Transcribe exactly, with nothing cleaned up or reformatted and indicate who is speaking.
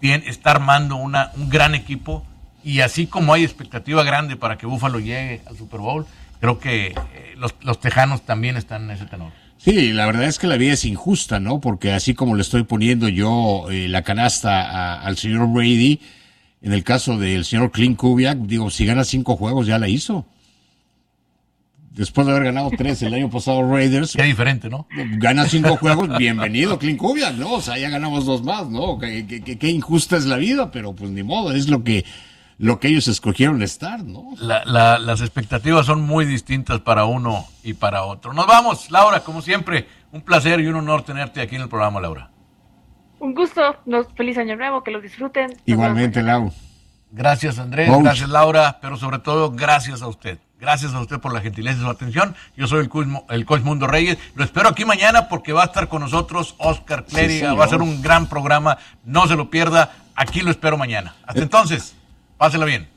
Speaker 1: bien, está armando una, un gran equipo, y así como hay expectativa grande para que Buffalo llegue al Super Bowl, creo que eh, los, los Tejanos también están en ese tenor.
Speaker 2: Sí, la verdad es que la vida es injusta, ¿no? Porque así como le estoy poniendo yo eh, la canasta a, al señor Brady, en el caso del señor Clint Kubiak, digo, si gana cinco juegos ya la hizo. Después de haber ganado tres el año pasado Raiders.
Speaker 1: Qué diferente, ¿no?
Speaker 2: Gana cinco juegos, bienvenido Clint Kubiak, ¿no? O sea, ya ganamos dos más, ¿no? Qué, qué, qué injusta es la vida, pero pues ni modo, es lo que... lo que ellos escogieron estar, ¿no?
Speaker 1: La, la, las expectativas son muy distintas para uno y para otro. Nos vamos, Laura, como siempre, un placer y un honor tenerte aquí en el programa, Laura.
Speaker 3: Un gusto, los, feliz año nuevo, que lo disfruten.
Speaker 2: Igualmente, Lau.
Speaker 1: Gracias, Andrés,
Speaker 2: Coach.
Speaker 1: Gracias, Laura, pero sobre todo, gracias a usted. Gracias a usted por la gentileza y su atención. Yo soy el coach, el coach Mundo Reyes. Lo espero aquí mañana porque va a estar con nosotros Oscar Clériga. Sí, va a ser un gran programa. No se lo pierda. Aquí lo espero mañana. Hasta eh. entonces. Pásela bien.